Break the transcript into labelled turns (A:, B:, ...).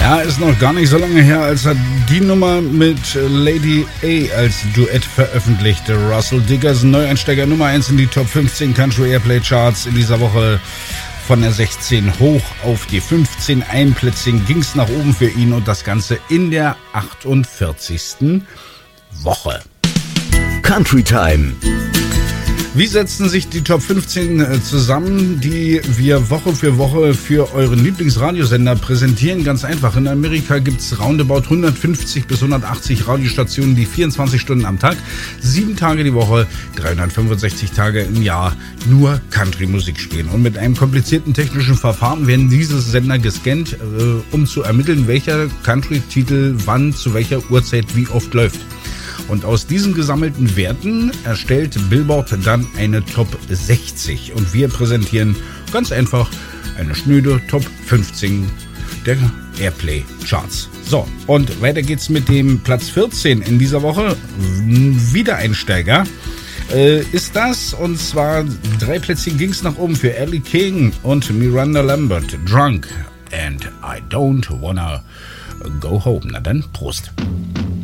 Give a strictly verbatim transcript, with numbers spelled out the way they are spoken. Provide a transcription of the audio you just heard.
A: Ja, ist noch gar nicht so lange her, als er die Nummer mit Lady A als Duett veröffentlichte. Russell Dickerson, Neueinsteiger Nummer eins in die Top fünfzehn Country Airplay Charts in dieser Woche. Von der sechzehn hoch auf die fünfzehn. Ein Plätzchen ging's nach oben für ihn und das Ganze in der achtundvierzigsten Woche.
B: Country Time.
A: Wie setzen sich die Top fünfzehn zusammen, die wir Woche für Woche für euren Lieblingsradiosender präsentieren? Ganz einfach. In Amerika gibt es roundabout hundertfünfzig bis hundertachtzig Radiostationen, die vierundzwanzig Stunden am Tag, sieben Tage die Woche, dreihundertfünfundsechzig Tage im Jahr nur Country-Musik spielen. Und mit einem komplizierten technischen Verfahren werden diese Sender gescannt, äh, um zu ermitteln, welcher Country-Titel wann, zu welcher Uhrzeit, wie oft läuft. Und aus diesen gesammelten Werten erstellt Billboard dann eine Top sechzig. Und wir präsentieren ganz einfach eine schnöde Top fünfzehn der Airplay Charts. So, und weiter geht's mit dem Platz vierzehn in dieser Woche. Wiedereinsteiger äh, ist das. Und zwar drei Plätzchen ging's nach oben für Ellie King und Miranda Lambert. Drunk and I don't wanna go home. Na dann, Prost.